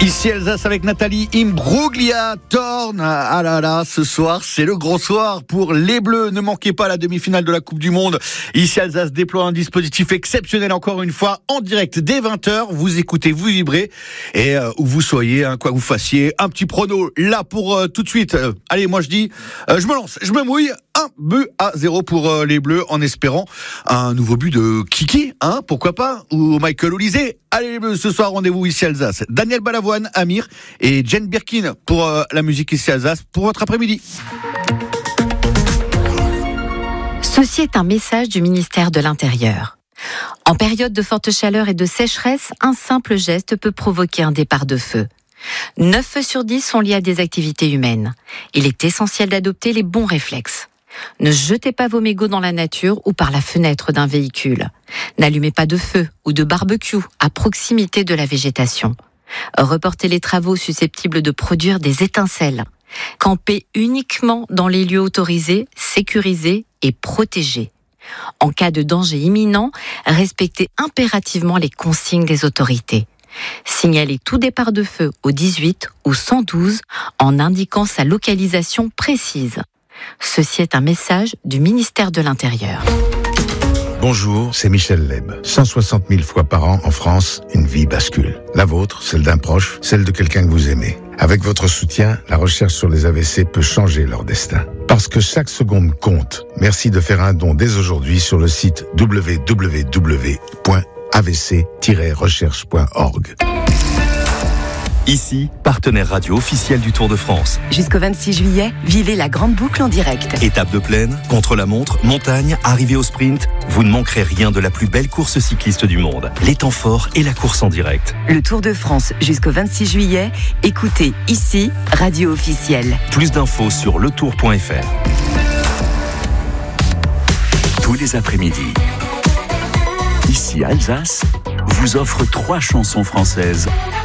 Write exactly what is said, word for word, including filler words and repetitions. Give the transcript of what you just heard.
Ici Alsace avec Nathalie Imbruglia Thorn. Ah là là, ce soir, c'est le gros soir pour les Bleus. Ne manquez pas la demi-finale de la Coupe du Monde. Ici Alsace déploie un dispositif exceptionnel encore une fois, en direct dès vingt heures. Vous écoutez, vous vibrez. Et euh, où vous soyez, hein, quoi que vous fassiez, un petit prono là pour euh, tout de suite. Euh, allez, moi je dis, euh, je me lance, je me mouille. Un but à zéro pour euh, les Bleus, en espérant un nouveau but de Kiki, hein, pourquoi pas, ou Michael Olysée. Allez les Bleus, ce soir, rendez-vous ici Alsace. Daniel Balavoine, Amir et Jane Birkin pour euh, la musique ici Alsace pour votre après-midi. Ceci est un message du ministère de l'Intérieur. En période de forte chaleur et de sécheresse, un simple geste peut provoquer un départ de feu. neuf feux sur dix sont liés à des activités humaines. Il est essentiel d'adopter les bons réflexes. Ne jetez pas vos mégots dans la nature ou par la fenêtre d'un véhicule. N'allumez pas de feu ou de barbecue à proximité de la végétation. Reportez les travaux susceptibles de produire des étincelles. Campez uniquement dans les lieux autorisés, sécurisés et protégés. En cas de danger imminent, respectez impérativement les consignes des autorités. Signalez tout départ de feu au dix-huit ou cent douze en indiquant sa localisation précise. Ceci est un message du ministère de l'Intérieur. Bonjour, c'est Michel Leb. cent soixante mille fois par an en France, une vie bascule. La vôtre, celle d'un proche, celle de quelqu'un que vous aimez. Avec votre soutien, la recherche sur les A V C peut changer leur destin. Parce que chaque seconde compte. Merci de faire un don dès aujourd'hui sur le site w w w point a v c tiret recherche point org. Ici, partenaire radio officiel du Tour de France. Jusqu'au vingt-six juillet, vivez la grande boucle en direct. Étape de plaine, contre-la-montre, montagne, arrivée au sprint, vous ne manquerez rien de la plus belle course cycliste du monde. Les temps forts et la course en direct. Le Tour de France jusqu'au vingt-six juillet, écoutez ici, radio officielle. Plus d'infos sur le tour point f r. Tous les après-midi, ici Alsace vous offre trois chansons françaises